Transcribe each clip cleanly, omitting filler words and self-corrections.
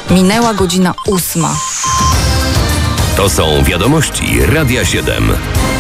Minęła godzina 8. To są wiadomości Radia 7.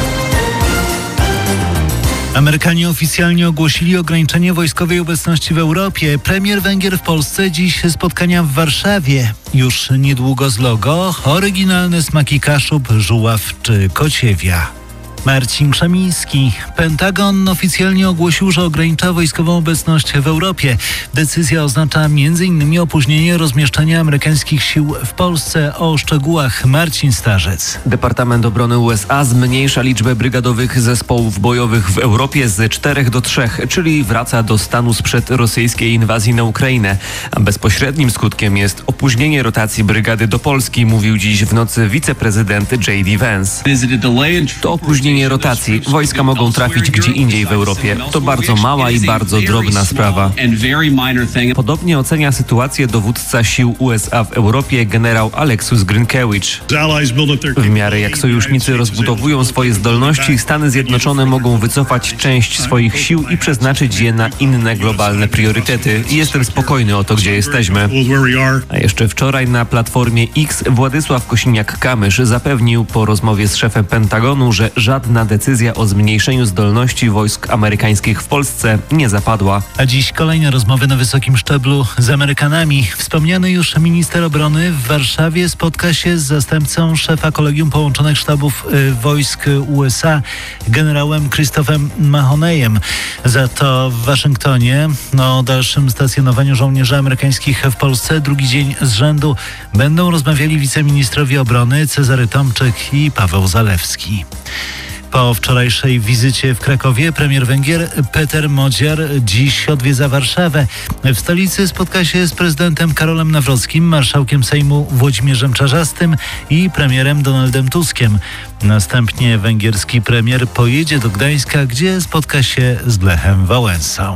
Amerykanie oficjalnie ogłosili ograniczenie wojskowej obecności w Europie. Premier Węgier w Polsce, dziś spotkania w Warszawie. Już niedługo z logo oryginalne smaki Kaszub, Żuław czy Kociewia. Marcin Krzemiński. Pentagon oficjalnie ogłosił, że ogranicza wojskową obecność w Europie. Decyzja oznacza m.in. opóźnienie rozmieszczenia amerykańskich sił w Polsce. O szczegółach Marcin Starzec. Departament Obrony USA zmniejsza liczbę brygadowych zespołów bojowych w Europie z 4 do 3, czyli wraca do stanu sprzed rosyjskiej inwazji na Ukrainę. A bezpośrednim skutkiem jest opóźnienie rotacji brygady do Polski, mówił dziś w nocy wiceprezydent J.D. Vance. To opóźnienie rotacji. Wojska mogą trafić gdzie indziej w Europie. To bardzo mała i bardzo drobna sprawa. Podobnie ocenia sytuację dowódca sił USA w Europie generał Alexus Grynkewicz. W miarę jak sojusznicy rozbudowują swoje zdolności, Stany Zjednoczone mogą wycofać część swoich sił i przeznaczyć je na inne globalne priorytety. I jestem spokojny o to, gdzie jesteśmy. A jeszcze wczoraj na Platformie X Władysław Kosiniak-Kamysz zapewnił po rozmowie z szefem Pentagonu, że żadna decyzja o zmniejszeniu zdolności wojsk amerykańskich w Polsce nie zapadła. A dziś kolejne rozmowy na wysokim szczeblu z Amerykanami. Wspomniany już minister obrony w Warszawie spotka się z zastępcą szefa Kolegium Połączonych Sztabów Wojsk USA, generałem Christophem Mahoneyem. Za to w Waszyngtonie o dalszym stacjonowaniu żołnierzy amerykańskich w Polsce drugi dzień z rzędu będą rozmawiali wiceministrowie obrony Cezary Tomczyk i Paweł Zalewski. Po wczorajszej wizycie w Krakowie premier Węgier Peter Modziar dziś odwiedza Warszawę. W stolicy spotka się z prezydentem Karolem Nawrockim, marszałkiem Sejmu Włodzimierzem Czarzastym i premierem Donaldem Tuskiem. Następnie węgierski premier pojedzie do Gdańska, gdzie spotka się z Lechem Wałęsą.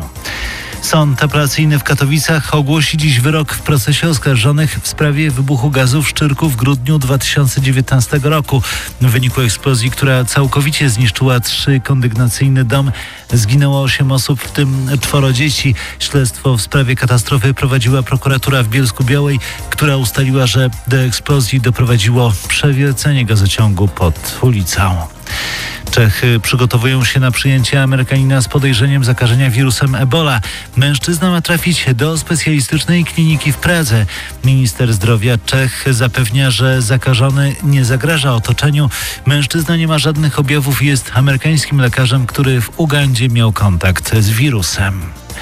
Sąd apelacyjny w Katowicach ogłosi dziś wyrok w procesie oskarżonych w sprawie wybuchu gazu w Szczyrku w grudniu 2019 roku. W wyniku eksplozji, która całkowicie zniszczyła 3-kondygnacyjny dom, zginęło 8 osób, w tym 4 dzieci. Śledztwo w sprawie katastrofy prowadziła prokuratura w Bielsku-Białej, która ustaliła, że do eksplozji doprowadziło przewiercenie gazociągu pod ulicą. Czechy przygotowują się na przyjęcie Amerykanina z podejrzeniem zakażenia wirusem Ebola. Mężczyzna ma trafić do specjalistycznej kliniki w Pradze. Minister zdrowia Czech zapewnia, że zakażony nie zagraża otoczeniu. Mężczyzna nie ma żadnych objawów i jest amerykańskim lekarzem, który w Ugandzie miał kontakt z wirusem.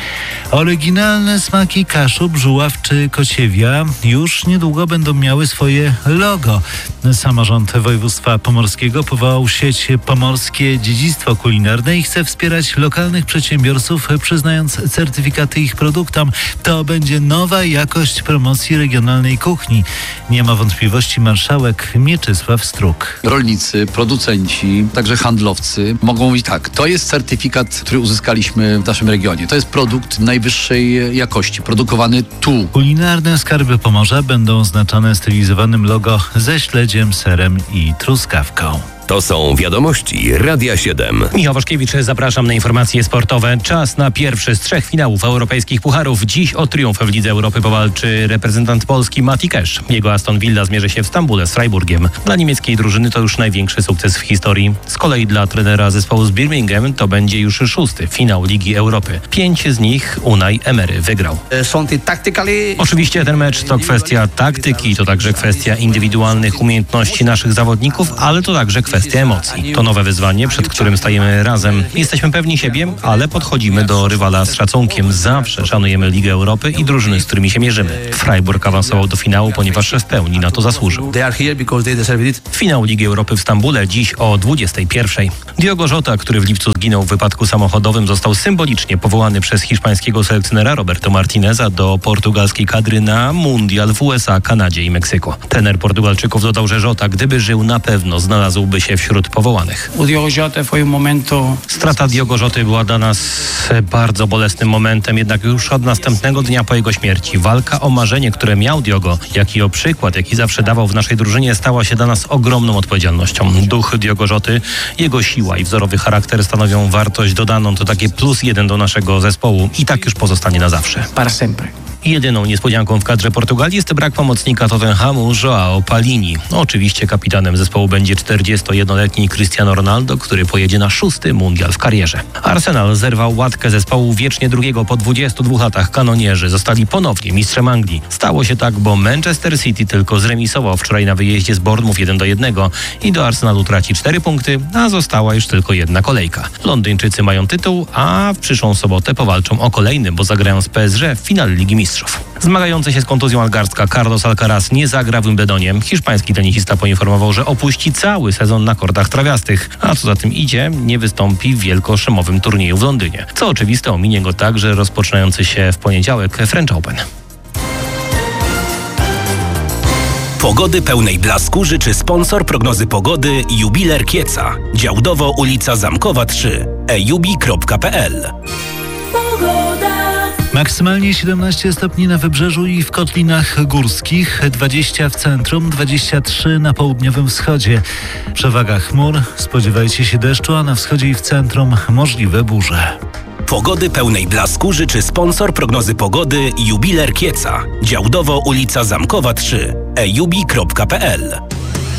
Oryginalne smaki Kaszub, Żuław czy Kociewia już niedługo będą miały swoje logo. Samorząd województwa pomorskiego powołał sieć Pomorskie Dziedzictwo Kulinarne i chce wspierać lokalnych przedsiębiorców, przyznając certyfikaty ich produktom. To będzie nowa jakość promocji regionalnej kuchni. Nie ma wątpliwości marszałek Mieczysław Struk. Rolnicy, producenci, także handlowcy mogą mówić tak, to jest certyfikat, który uzyskaliśmy w naszym regionie. To jest produkt najwyższej jakości, produkowany tu. Kulinarne skarby Pomorza będą oznaczane stylizowanym logo ze śledziem, serem i truskawką. To są wiadomości Radia 7. Michał Waszkiewicz, zapraszam na informacje sportowe. Czas na pierwszy z 3 finałów europejskich pucharów. Dziś o triumf w Lidze Europy powalczy reprezentant Polski Mati Cash. Jego Aston Villa zmierzy się w Stambule z Freiburgiem. Dla niemieckiej drużyny to już największy sukces w historii. Z kolei dla trenera zespołu z Birmingham to będzie już 6. finał Ligi Europy. 5 z nich Unai Emery wygrał. Oczywiście ten mecz to kwestia taktyki, to także kwestia indywidualnych umiejętności naszych zawodników, ale to także kwestia emocji. To nowe wyzwanie, przed którym stajemy razem. Jesteśmy pewni siebie, ale podchodzimy do rywala z szacunkiem. Zawsze szanujemy Ligę Europy i drużyny, z którymi się mierzymy. Freiburg awansował do finału, ponieważ w pełni na to zasłużył. Finał Ligi Europy w Stambule dziś o 21:00. Diogo Jota, który w lipcu zginął w wypadku samochodowym, został symbolicznie powołany przez hiszpańskiego selekcjonera Roberto Martineza do portugalskiej kadry na mundial w USA, Kanadzie i Meksyku. Trener Portugalczyków dodał, że Jota, gdyby żył, na pewno znalazłby się wśród powołanych. Strata Diogo Joty była dla nas bardzo bolesnym momentem, jednak już od następnego dnia po jego śmierci walka o marzenie, które miał Diogo, jak i o przykład, jaki zawsze dawał w naszej drużynie, stała się dla nas ogromną odpowiedzialnością. Duch Diogo Joty, jego siła i wzorowy charakter stanowią wartość dodaną, to takie +1 do naszego zespołu i tak już pozostanie na zawsze. Jedyną niespodzianką w kadrze Portugalii jest brak pomocnika Tottenhamu João Palini. Oczywiście kapitanem zespołu będzie 41-letni Cristiano Ronaldo, który pojedzie na 6. mundial w karierze. Arsenal zerwał łatkę zespołu wiecznie drugiego po 22 latach. Kanonierzy zostali ponownie mistrzem Anglii. Stało się tak, bo Manchester City tylko zremisował wczoraj na wyjeździe z Bournemouth 1-1 i do Arsenalu traci 4 punkty, a została już tylko jedna kolejka. Londyńczycy mają tytuł, a w przyszłą sobotę powalczą o kolejny, bo zagrają z PSG w finale Ligi Mistrzów. Zmagający się z kontuzją Algarstka Carlos Alcaraz nie zagra w Wimbledonie. Hiszpański tenisista poinformował, że opuści cały sezon na kortach trawiastych, a co za tym idzie, nie wystąpi w wielkoszemowym turnieju w Londynie. Co oczywiste, ominie go także rozpoczynający się w poniedziałek French Open. Pogody pełnej blasku życzy sponsor prognozy pogody Jubiler Kieca. Działdowo ulica Zamkowa 3. ejubi.pl. Maksymalnie 17 stopni na wybrzeżu i w kotlinach górskich, 20 w centrum, 23 na południowym wschodzie. Przewaga chmur, spodziewajcie się deszczu, a na wschodzie i w centrum możliwe burze. Pogody pełnej blasku życzy sponsor prognozy pogody Jubiler Kieca. Działdowo ulica Zamkowa 3. ejubi.pl.